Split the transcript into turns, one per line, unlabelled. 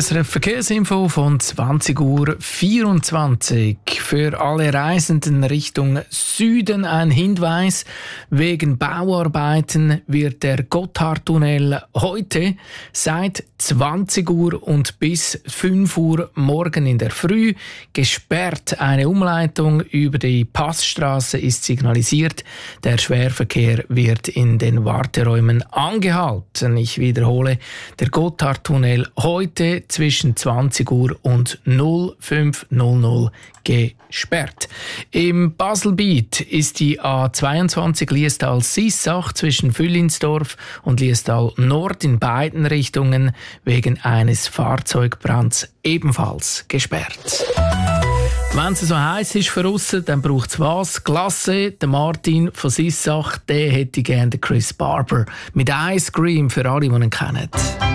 SRF Verkehrsinfo von 20:24 Uhr. Für alle Reisenden Richtung Süden ein Hinweis. Wegen Bauarbeiten wird der Gotthardtunnel heute seit 20 Uhr und bis 5 Uhr morgen in der Früh gesperrt. Eine Umleitung über die Passstraße ist signalisiert. Der Schwerverkehr wird in den Warteräumen angehalten. Ich wiederhole, der Gotthardtunnel heute zwischen 20 Uhr und 05:00 gesperrt. Im Baselbiet ist die A22 Liestal-Sissach zwischen Füllinsdorf und Liestal Nord in beiden Richtungen wegen eines Fahrzeugbrands ebenfalls gesperrt. Wenn es so heiß ist für aussen, dann braucht es was? Glasse. Der Martin von Sissach, der hätte gerne Chris Barber mit Ice Cream für alle, die ihn kennen.